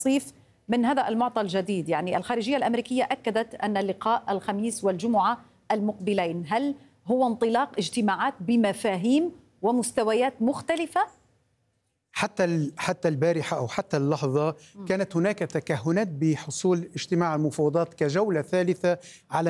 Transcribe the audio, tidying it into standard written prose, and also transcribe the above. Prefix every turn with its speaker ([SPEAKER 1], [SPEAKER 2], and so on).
[SPEAKER 1] صيف من هذا المعطى الجديد. يعني الخارجية الأمريكية أكدت أن اللقاء الخميس والجمعة المقبلين هل هو انطلاق اجتماعات بمفاهيم ومستويات مختلفة؟
[SPEAKER 2] حتى البارحة أو حتى اللحظة كانت هناك تكهنات بحصول اجتماع المفاوضات كجولة ثالثة على